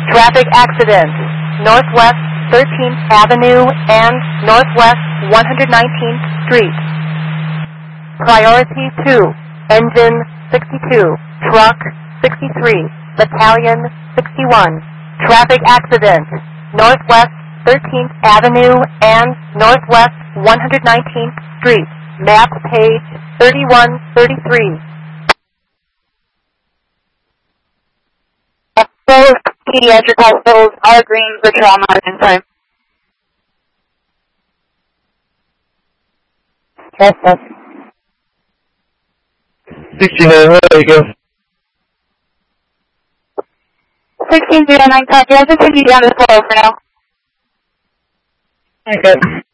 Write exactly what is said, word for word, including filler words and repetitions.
Traffic accident. Northwest thirteenth Avenue and Northwest one hundred nineteenth Street. Priority two. Engine sixty-two. Truck sixty-three. Battalion sixty-one. Traffic accident. Northwest thirteenth Avenue and Northwest one hundred nineteenth Street. Map page thirty-one thirty-three. Both pediatric hospitals are green for trauma in time. Yes, yes. sixty-nine, there you go. sixteen zero nine, copy. I'll just send you down to flow for now. Okay.